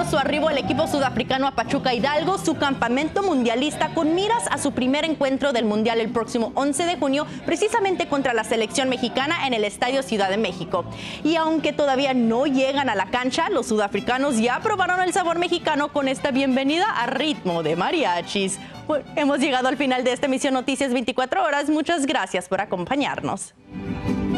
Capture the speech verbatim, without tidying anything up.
su arribo el equipo sudafricano a Pachuca Hidalgo, su campamento mundialista, con miras a su primer encuentro del Mundial el próximo once de junio, precisamente contra la selección mexicana en el Estadio Ciudad de México. Y aunque todavía no llegan a la cancha, los sudafricanos ya probaron el sabor mexicano con esta bienvenida a ritmo de mariachis. Bueno, hemos llegado al final de esta emisión Noticias veinticuatro horas. Muchas gracias por acompañarnos.